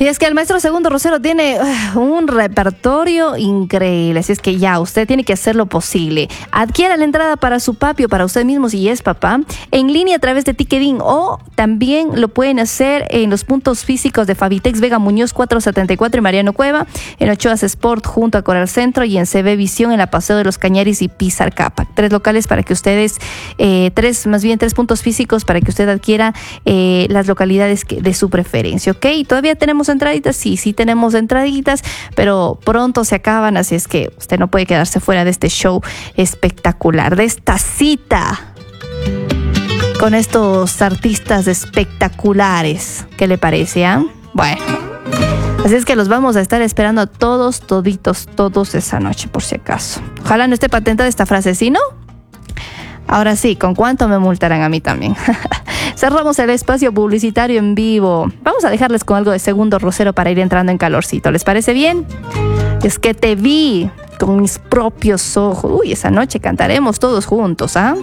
Y es que el maestro Segundo Rosero tiene un repertorio increíble, así es que ya usted tiene que hacer lo posible. Adquiera la entrada para su papi o para usted mismo si es papá, en línea a través de Ticketing, o también lo pueden hacer en los puntos físicos de Fabitex Vega Muñoz 474 y Mariano Cueva, en Ochoas Sport junto a Coral Centro y en CB Visión en la Paseo de los Cañaris y Pizar Capa. 3 locales para que ustedes, 3 puntos físicos para que usted adquiera las localidades de su preferencia, ¿ok? Y todavía tenemos entraditas, sí tenemos entraditas, pero pronto se acaban, así es que usted no puede quedarse fuera de este show espectacular, de esta cita con estos artistas espectaculares. ¿Qué le parece, ah? Bueno, así es que los vamos a estar esperando a todos esa noche, por si acaso. Ojalá no esté patentada esta frase, ¿sí, no? Ahora sí, ¿con cuánto me multarán a mí también? Cerramos el espacio publicitario en vivo. Vamos a dejarles con algo de Segundo Rosero para ir entrando en calorcito. ¿Les parece bien? Es que te vi con mis propios ojos. Uy, esa noche cantaremos todos juntos, ¿ah?